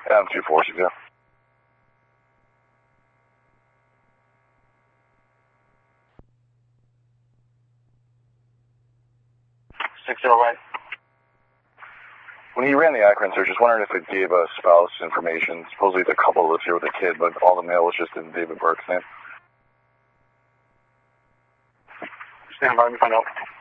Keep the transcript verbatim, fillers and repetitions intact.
Um, two four six zero. Six zero right. When he ran the Akron search, just wondering if it gave a spouse information. Supposedly the couple lives here with a kid, but all the mail was just in David Burke's name. Stand by, let me find out.